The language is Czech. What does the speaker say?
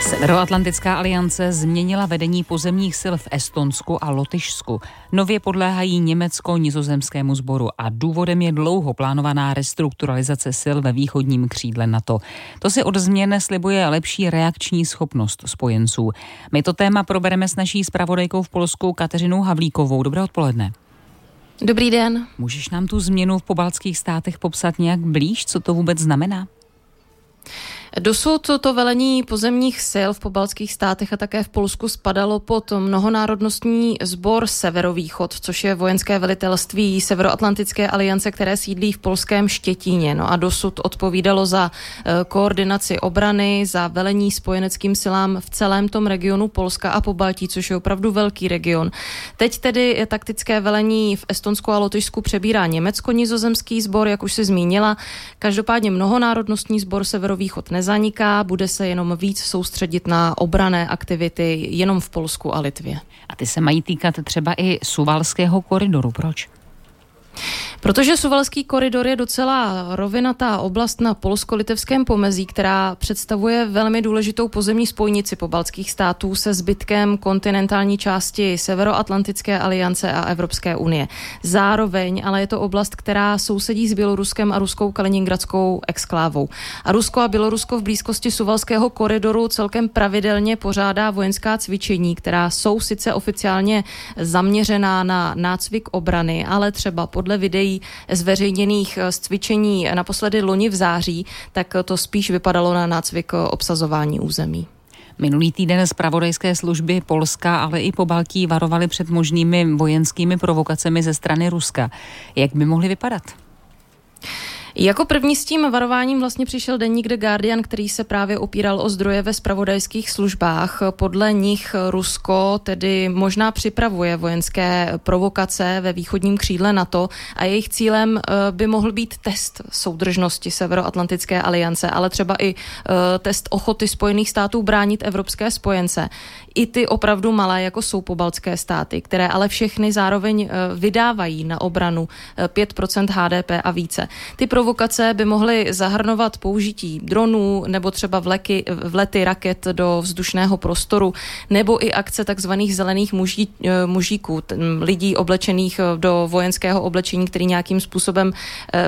Severoatlantická aliance změnila vedení pozemních sil v Estonsku a Lotyšsku. Nově podléhají německo-nizozemskému sboru a důvodem je dlouho plánovaná restrukturalizace sil ve východním křídle NATO. To si od změn slibuje lepší reakční schopnost spojenců. My to téma probereme s naší zpravodajkou v Polsku Kateřinou Havlíkovou. Dobré odpoledne. Dobrý den. Můžeš nám tu změnu v pobaltských státech popsat nějak blíž, co to vůbec znamená? Dosud to velení pozemních sil v pobaltských státech a také v Polsku spadalo pod mnohonárodnostní sbor Severovýchod, což je vojenské velitelství Severoatlantické aliance, které sídlí v polském Štětíně. No a dosud odpovídalo za koordinaci obrany, za velení spojeneckým silám v celém tom regionu Polska a Pobaltí, což je opravdu velký region. Teď tedy taktické velení v Estonsku a Lotyšsku přebírá německo-nizozemský sbor, jak už si zmínila. Každopádně mnohonárodnostní sbor Severovýchod nezaniká, bude se jenom víc soustředit na obranné aktivity jenom v Polsku a Litvě. A ty se mají týkat třeba i Suwalského koridoru. Proč? Protože Suwalský koridor je docela rovinatá oblast na polsko-litevském pomezí, která představuje velmi důležitou pozemní spojnici pobaltských států se zbytkem kontinentální části Severoatlantické aliance a Evropské unie. Zároveň ale je to oblast, která sousedí s Běloruskem a ruskou Kaliningradskou exklávou. A Rusko a Bělorusko v blízkosti Suwalského koridoru celkem pravidelně pořádá vojenská cvičení, která jsou sice oficiálně zaměřená na nácvik obrany, ale třeba podle videí zveřejněných z cvičení naposledy loni v září, tak to spíš vypadalo na nácvik obsazování území. Minulý týden zpravodajské služby Polska, ale i Pobaltí varovali před možnými vojenskými provokacemi ze strany Ruska. Jak by mohly vypadat? Jako první s tím varováním vlastně přišel deník The Guardian, který se právě opíral o zdroje ve zpravodajských službách. Podle nich Rusko tedy možná připravuje vojenské provokace ve východním křídle NATO a jejich cílem by mohl být test soudržnosti Severoatlantické aliance, ale třeba i test ochoty Spojených států bránit evropské spojence. I ty opravdu malé, jako jsou pobaltské státy, které ale všechny zároveň vydávají na obranu 5% HDP a více. Ty provokace by mohly zahrnovat použití dronů nebo třeba vlety raket do vzdušného prostoru nebo i akce takzvaných zelených mužíků, lidí oblečených do vojenského oblečení, který nějakým způsobem